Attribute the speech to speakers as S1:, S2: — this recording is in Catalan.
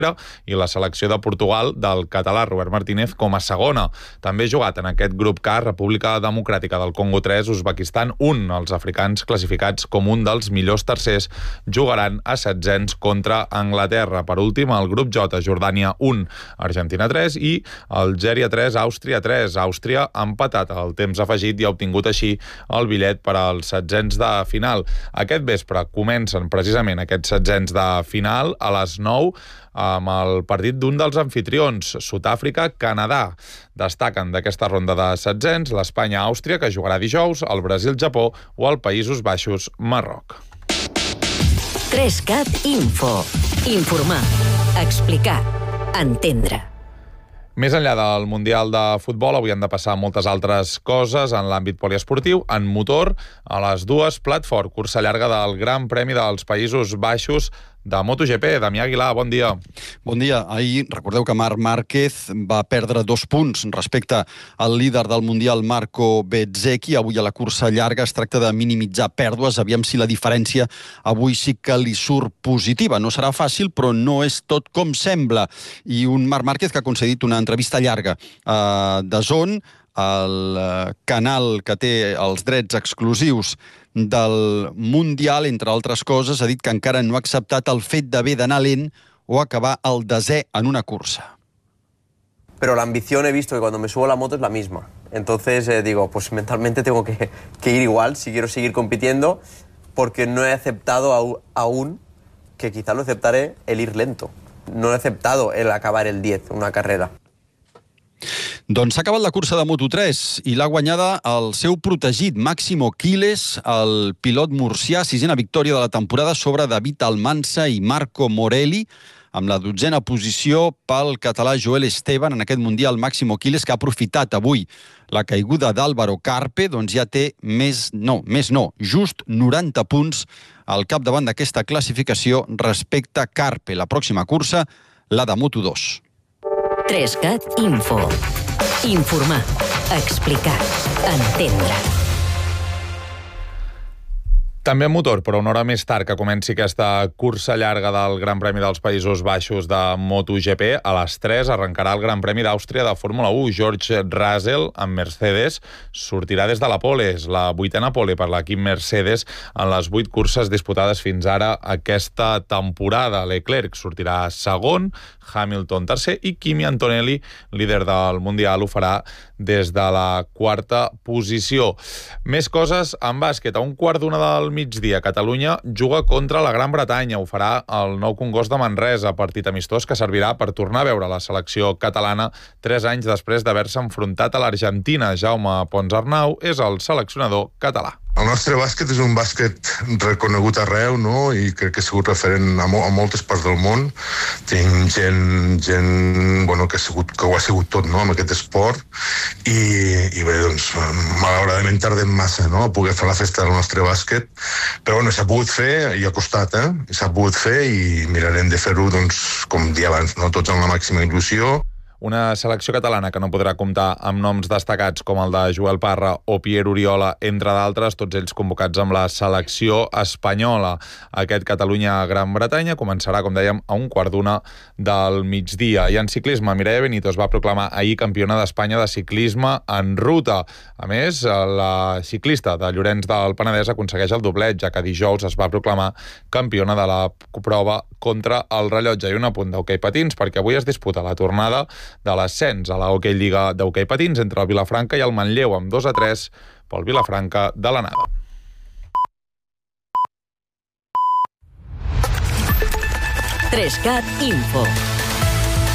S1: i la selecció de Portugal del català Robert Martínez com a segona. També ha jugat en aquest grup K República Democràtica del Congo 3, Uzbekistan 1. Els africans classificats com un dels millors tercers jugaran a setzents contra Anglaterra. Per últim, el grup J, Jordània 1, Argentina 3 i Algèria 3, Àustria 3. Àustria ha empatat el temps afegit i ha obtingut així el bitllet per als setzents de final. Aquest vespre comencen precisament aquests setzents de final a les 9 amb el partit d'un dels anfitrions, Sud-àfrica-Canadà. Destaquen d'aquesta ronda de setzents l'Espanya-Àustria, que jugarà dijous, el Brasil-Japó o el Països Baixos-Marroc.
S2: 3CAT Info. Informar, explicar, entendre.
S1: Més enllà del Mundial de Futbol, avui han de passar moltes altres coses en l'àmbit poliesportiu. En motor, a les 2, plat fort, cursa llarga del Gran Premi dels Països Baixos de MotoGP. Damià Aguilar, bon dia.
S3: Bon dia. Ahir, recordeu que Marc Márquez va perdre 2 punts respecte al líder del Mundial, Marco Bezzecchi. Avui a la cursa llarga es tracta de minimitzar pèrdues. Aviam si la diferència avui sí que li surt positiva. No serà fàcil, però no és tot com sembla. I un Marc Márquez que ha concedit una entrevista llarga a DAZN, el canal que té els drets exclusius del Mundial, entre altres coses, ha dit que encara no ha acceptat el fet d'haver d'anar lent o acabar el 10è en una cursa.
S4: Pero la ambición he visto que cuando me subo a la moto es la misma. Entonces digo, pues mentalmente tengo que ir igual si quiero seguir compitiendo, porque no he aceptado aún, que quizá lo aceptaré, el ir lento. No he aceptado el acabar el 10, una carrera.
S3: Doncs s'ha acabat la cursa de Moto3 i l'ha guanyada el seu protegit, Máximo Quiles, el pilot murcià, 6a victòria de la temporada sobre David Almansa i Marco Morelli, amb la 12a posició pel català Joel Esteban en aquest Mundial. Máximo Quiles, que ha aprofitat avui la caiguda d'Álvaro Carpe, doncs ja té just 90 punts al capdavant d'aquesta classificació respecte a Carpe. La pròxima cursa, la de Moto2.
S2: 3CAT Info. Informar, explicar, entendre.
S1: També en motor, però una hora més tard que comenci aquesta cursa llarga del Gran Premi dels Països Baixos de MotoGP, a les 3 arrencarà el Gran Premi d'Àustria de Fórmula 1. George Russell, amb Mercedes, sortirà des de la pole. És la 8a pole per l'equip Mercedes en les 8 curses disputades fins ara aquesta temporada. Leclerc sortirà segon, Hamilton tercer i Kimi Antonelli, líder del Mundial, ho farà des de la 4a posició. Més coses en bàsquet. A 1:15 del migdia, Catalunya juga contra la Gran Bretanya. Ho farà el Nou Congost de Manresa, partit amistós que servirà per tornar a veure la selecció catalana 3 anys després d'haver-se enfrontat a l'Argentina. Jaume Pons Arnau és el seleccionador català.
S5: El nostre bàsquet és un bàsquet reconegut arreu, no? I crec que ha sigut referent a moltes parts del món. Tinc gent bueno, que ho ha sigut tot, no?, amb aquest esport. I bé, doncs, malauradament tardem massa, no?, a poder fer la festa del nostre bàsquet. Però bueno, s'ha pogut fer i ha costat, s'ha pogut fer i mirarem de fer-ho, doncs, com dia abans, no?, tots amb la màxima il·lusió.
S1: Una selecció catalana que no podrà comptar amb noms destacats com el de Joel Parra o Pierre Oriola, entre d'altres, tots ells convocats amb la selecció espanyola. Aquest Catalunya-Gran Bretanya començarà, com dèiem, a 1:15 del migdia. I en ciclisme, Mireia Benito es va proclamar ahir campiona d'Espanya de ciclisme en ruta. A més, la ciclista de Llorenç del Penedès aconsegueix el doblet, ja que dijous es va proclamar campiona de la prova contra el rellotge. I un apunt d'hoquei patins, perquè avui es disputa la tornada de l'ascens a la Hockey Lliga d'hoquei patins entre el Vilafranca i el Manlleu, amb 2-3 pel Vilafranca de l'Anada.
S2: 3CAT Info.